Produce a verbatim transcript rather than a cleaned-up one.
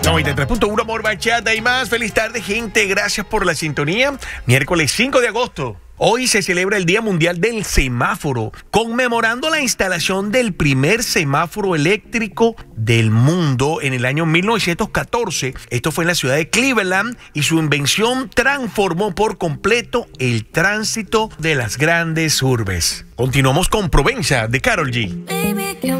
noventa y tres punto uno Amor, Bachata y más. Feliz tarde, gente. Gracias por la sintonía. Miércoles cinco de agosto. Hoy se celebra el Día Mundial del Semáforo, conmemorando la instalación del primer semáforo eléctrico del mundo en el año mil novecientos catorce. Esto fue en la ciudad de Cleveland y su invención transformó por completo el tránsito de las grandes urbes. Continuamos con Provenza de Karol G. Baby,